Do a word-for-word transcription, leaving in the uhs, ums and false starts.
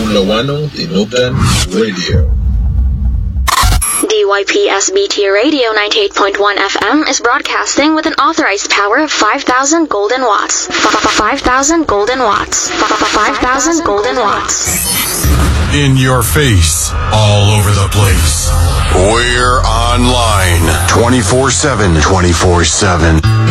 Lawano Tinugan Radio. D Y P S B T Radio ninety-eight point one F M is broadcasting with an authorized power of five thousand golden watts. five thousand golden watts. five thousand golden watts. In your face, all over the place. We're online twenty-four seven. twenty-four seven.